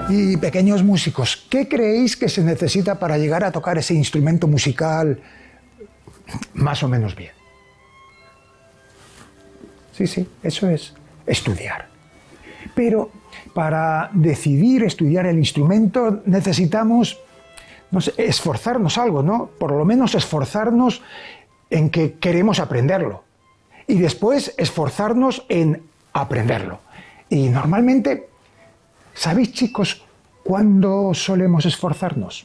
Y pequeños músicos, ¿qué creéis que se necesita para llegar a tocar ese instrumento musical más o menos bien? Sí, eso es estudiar. Pero para decidir estudiar el instrumento necesitamos, no sé, esforzarnos algo, ¿no? Por lo menos esforzarnos en que queremos aprenderlo. Y después esforzarnos en aprenderlo. Y normalmente, ¿sabéis, chicos, cuándo solemos esforzarnos?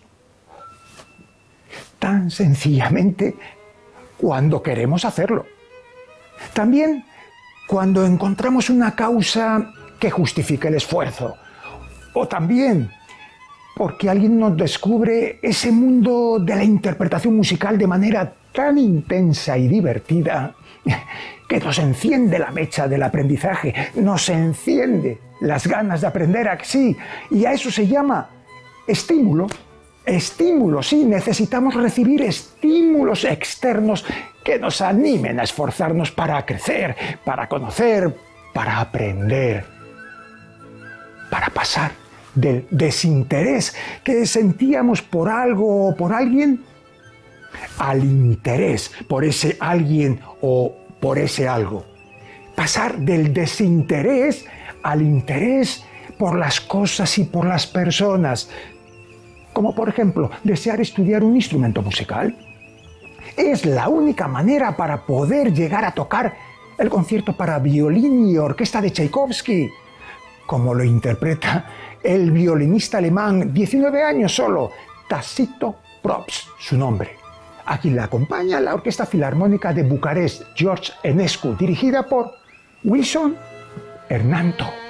Tan sencillamente cuando queremos hacerlo. También cuando encontramos una causa que justifique el esfuerzo. O también porque alguien nos descubre ese mundo de la interpretación musical de manera tan intensa y divertida que nos enciende la mecha del aprendizaje, nos enciende las ganas de aprender, ¿a que sí? Y a eso se llama estímulo. Estímulo, sí, necesitamos recibir estímulos externos que nos animen a esforzarnos para crecer, para conocer, para aprender, para pasar del desinterés que sentíamos por algo o por alguien al interés por ese alguien o por ese algo. Pasar del desinterés al interés por las cosas y por las personas. Como por ejemplo, desear estudiar un instrumento musical. Es la única manera para poder llegar a tocar el concierto para violín y orquesta de Tchaikovsky, como lo interpreta el violinista alemán, 19 años solo, Tassito Probst, su nombre. Aquí le acompaña la Orquesta Filarmónica de Bucarest, George Enescu, dirigida por Wilson Hernando.